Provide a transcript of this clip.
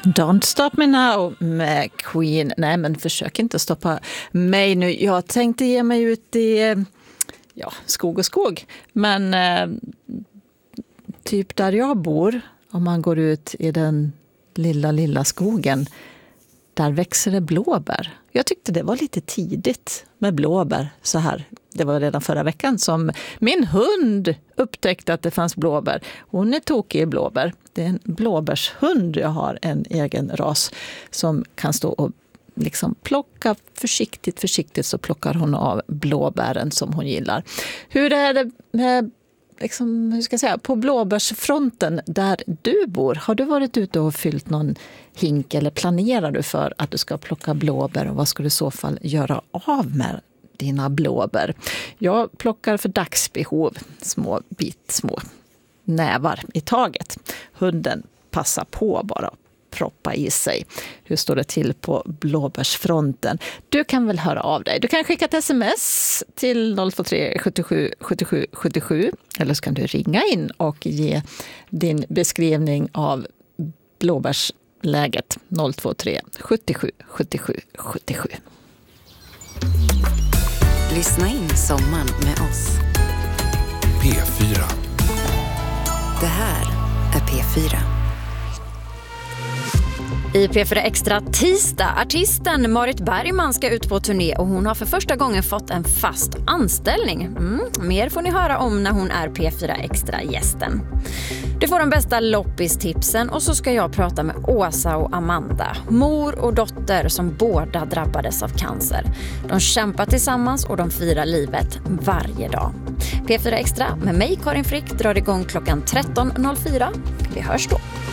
Don't Stop Me Now med Queen. Nej, men försök inte stoppa mig nu. Jag tänkte ge mig ut i skog och skog. Men typ där jag bor, om man går ut i den lilla skogen, där växer det blåbär. Jag tyckte det var lite tidigt med blåbär så här. Det var redan förra veckan som min hund upptäckte att det fanns blåbär. Hon är tokig i blåbär. Det är en blåbärshund. Jag har en egen ras som kan stå och liksom plocka försiktigt så plockar hon av blåbären som hon gillar. Hur är det med, liksom, hur ska jag säga, på blåbärsfronten där du bor? Har du varit ute och fyllt någon hink eller planerar du för att du ska plocka blåbär och vad ska du i så fall göra av med dina blåbär? Jag plockar för dagsbehov små nävar i taget. Hunden passar på bara proppa i sig. Hur står det till på blåbärsfronten? Du kan väl höra av dig. Du kan skicka ett sms till 023 77 77 77 eller så kan du ringa in och ge din beskrivning av blåbärsläget 023 77 77 77. Lyssna in sommaren med oss. P4. Det här är P4. I P4 Extra tisdag. Artisten Marit Bergman ska ut på turné och hon har för första gången fått en fast anställning. Mer får ni höra om när hon är P4 Extra-gästen. Du får de bästa loppistipsen och så ska jag prata med Åsa och Amanda, mor och dotter som båda drabbades av cancer. De kämpar tillsammans och de firar livet varje dag. P4 Extra med mig Karin Frick drar igång klockan 13.04. Vi hörs då.